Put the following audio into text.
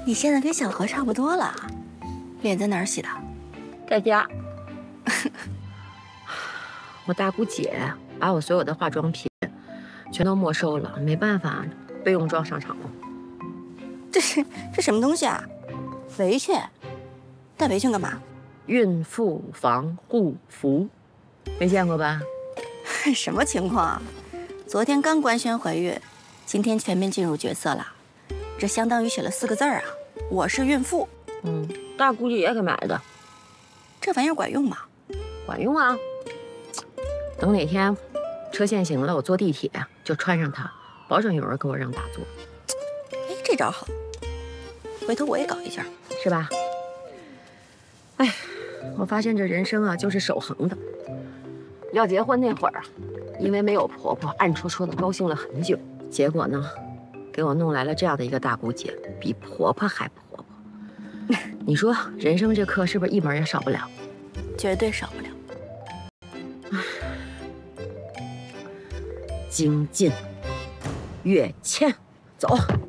你现在跟小何差不多了，脸在哪儿洗的？ 在家。我大姑姐把我所有的化妆品全都没收了，没办法，备用装上场了。 这什么东西啊？围裙？带围裙干嘛？ 孕妇防护服，没见过吧？ 什么情况啊？昨天刚官宣怀孕，今天全面进入角色了，这相当于写了4个字啊！我是孕妇。 大姑姐给买的。 这玩意儿管用吗？ 管用啊！等哪天车限行了，我坐地铁就穿上它，保证有人给我让打坐。 哎，这招好，回头我也搞一件， 是吧？哎，我发现这人生啊，就是守恒的。要结婚那会儿啊，因为没有婆婆，暗戳戳的高兴了很久。结果呢，给我弄来了这样的一个大姑姐，比婆婆还婆婆。你说人生这课是不是一门也少不了？ 绝对少不了。 精进，跃迁，走。